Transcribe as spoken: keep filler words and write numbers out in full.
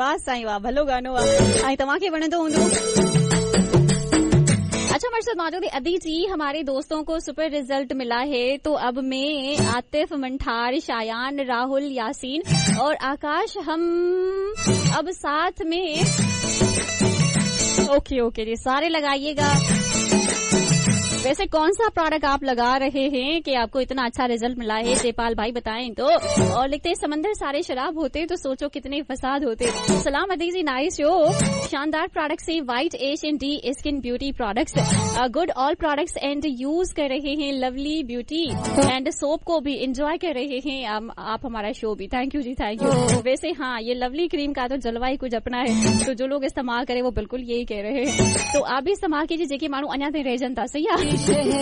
वाह साईं वाह, भलो गानो आहे ऐं तव्हांखे वणंदो हूंदो। अच्छा मर्शद मौजूद अदी जी, हमारे दोस्तों को सुपर रिजल्ट मिला है, तो अब मैं आतिफ, मंठार, शायान, राहुल, यासीन और आकाश हम अब साथ में ओके ओके जी सारे लगाइएगा। वैसे कौन सा प्रोडक्ट आप लगा रहे हैं कि आपको इतना अच्छा रिजल्ट मिला है, जयपाल भाई बताएं तो। और लिखते हैं समंदर सारे शराब होते तो सोचो कितने फसाद होते। सलाम अदी जी, नाइस शो। शानदार प्रोडक्ट से white Asian D skin beauty products, good all products and use कर रहे हैं लवली ब्यूटी एंड सोप को भी एंजॉय कर रहे हैं आप, आप हमारा शो भी। Thank you ji, thank you. वैसे हाँ, ये लवली क्रीम का तो जलवा ही कुछ अपना है, तो जो लोग इस्तेमाल करें वो बिल्कुल यही कह रहे हैं, तो आप भी इस्तेमाल कीजिए जेके मानू अञा ते रह जनता सही है।